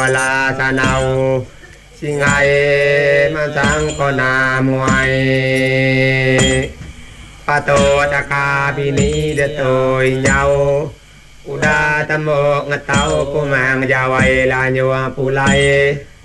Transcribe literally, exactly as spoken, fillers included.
ลาสนาวสิงไห้มาสังกนามวยปะโตตะคาปินีเดโตยเยาอุดาตโมกงเตากุมังยาไวลาโยปุไล